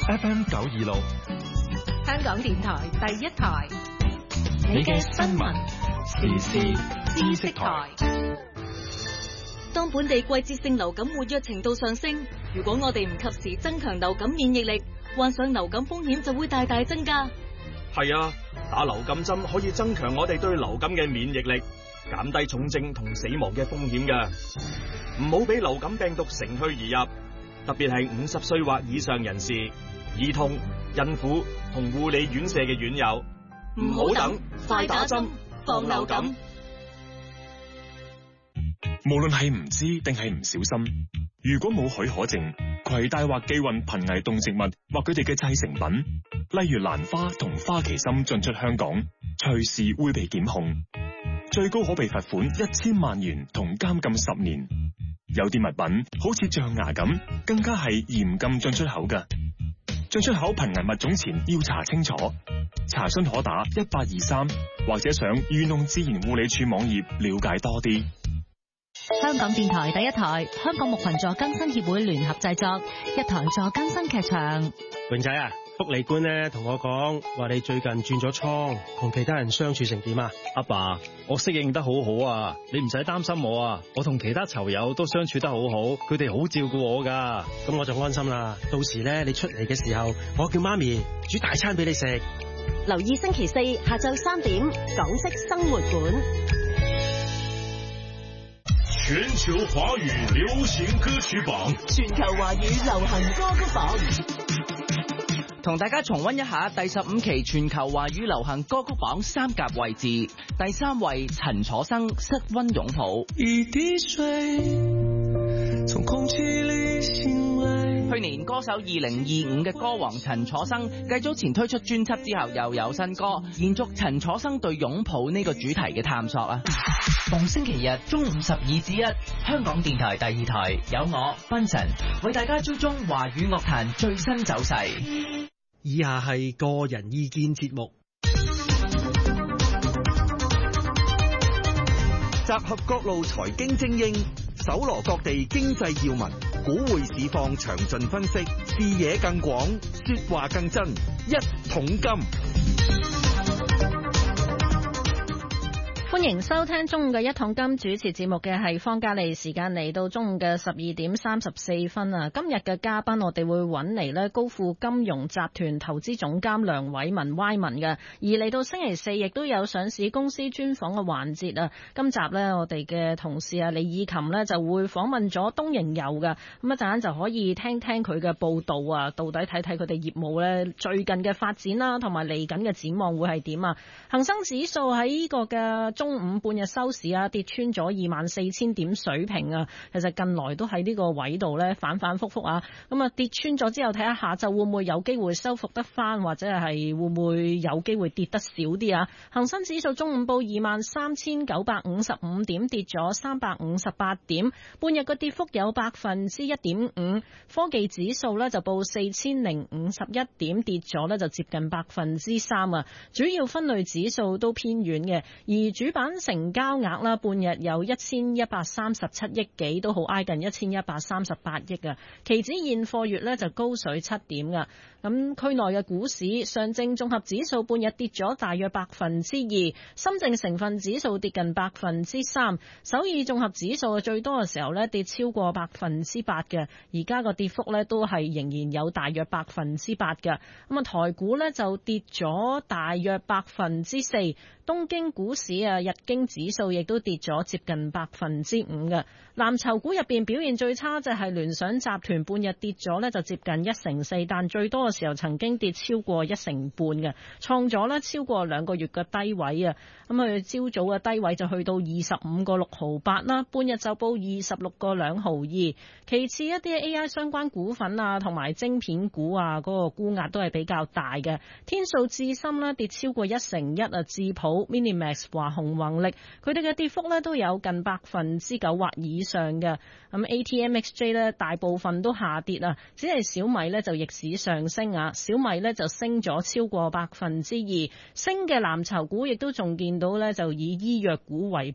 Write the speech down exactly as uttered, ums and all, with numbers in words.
F M 九二六， 香港電台第一台， 你嘅新聞時事知識台。 當本地季節性流感活躍程度上升，如果我哋唔及時增強流感免疫力，患上流感風險就會大大增加。 係啊，打流感針可以增強我哋對流感嘅免疫力，減低重症同死亡嘅風險㗎。唔好俾流感病毒乘虛而入，特別係五十歲或以上人士、兒童、孕婦同護理院舍嘅院友。唔好等，快打針，防流感。 無論係唔知定係唔小心，如果冇許可證，攜帶或寄運瀕危動植物或佢哋嘅製成品，例如蘭花同花旗參進出香港，隨時會被檢控，最高可被罰款一千萬元同監禁十年。有啲物品好似象牙咁，更加係嚴禁進出口㗎。進出口瀕危物種前要查清楚，查詢可打一八二三，或者上漁農自然護理署網頁了解多啲。 香港電台第一台，香港牧群助更新協會聯合製作，一台助更新劇場。 榮仔啊，福利官咧同我講話你最近轉咗倉，同其他人相處成點啊？ 阿爸，我適應得好好啊，你唔使擔心我啊，我同其他囚友都相處得好好，佢哋好照顧我噶。 咁我就安心啦。到時咧你出嚟嘅時候，我叫媽咪煮大餐俾你食。 留意星期四下晝三點，港式生活館。 全球華語流行歌曲榜， 全球華語流行歌曲榜， 同大家重溫一下第十五期全球華語流行歌曲榜三甲位置。第三位陳楚生《室溫擁抱》， 一滴水從空氣裡醒來。 去年歌手二零二五嘅歌王陳楚生繼早前推出專輯之後又有新歌，延續陳楚生對擁抱呢個主題嘅探索啊！ 逢星期日中午十二至一，香港電台第二台有我芬神為大家追蹤華語樂壇最新走勢。 以下係個人意見節目， 集合各路財經精英，搜羅各地經濟要聞，股匯市況詳盡分析，視野更廣，說話更真，一桶金。 歡迎收聽中午嘅一桶金，主持節目嘅係方嘉莉。時間嚟到中午嘅十二點三十四分啊！今日嘅嘉賓我哋會揾嚟呢高富金融集團投資總監梁偉文 Y 文嘅，而嚟到星期四亦都有上市公司專訪嘅環節啊！今集呢，我哋嘅同事啊李以琴呢就會訪問咗東瀛遊嘅，咁一陣間就可以聽聽佢嘅報道啊，到底睇睇佢哋業務呢最近嘅發展啦，同埋嚟緊嘅展望會係點啊？恒生指數喺呢個嘅中午半日收市啊，跌穿咗二萬四千點水平啊！其實近來都喺呢個位度咧反反复复啊，咁啊跌穿咗之後，睇下下晝會唔會有機會收復得翻，或者係會唔會有機會跌得少啲啊？恒生指數中午報二萬三千九百五十五點，跌咗三百五十八點，半日嘅跌幅有百分之一點五。科技指數咧就報四千零五十一點，跌咗咧就接近百分之三啊！主要分類指數都偏軟嘅，而主板成交額啦，半日有一千一百三十七億幾，都好挨近一千一百三十八億啊！期指現貨月咧就高水七點噶。咁區內嘅股市，上證綜合指數半日跌咗大約百分之二，深證成分指數跌近百分之三，首爾綜合指數最多嘅時候咧跌超過百分之八嘅，而家個跌幅咧都係仍然有大約百分之八嘅。咁啊，台股咧就跌咗大約百分之四，東京股市啊，日經指數亦都跌咗接近百分之五嘅。藍籌股入邊表現最差就係聯想集團，半日跌咗咧就接近一成四，但最多嘅時候曾經跌超過一成半嘅，創咗咧超過兩個月嘅低位啊！咁佢朝早嘅低位就去到二十五個六毫八啦，半日就報二十六個兩毫二。其次一啲 A I 相關股份啊，同埋晶片股啊，嗰個沽壓都係比較大嘅。天數智深咧跌超過一成一啊，智普、Minimax、華虹宏力，佢哋嘅跌幅咧都有近百分之九或以上嘅。咁 A T M X J 咧大部分都下跌啊，只係小米咧就逆市上升啊，小米咧就升咗超過百分之二，升嘅藍籌股亦都仲見到咧就以醫藥股為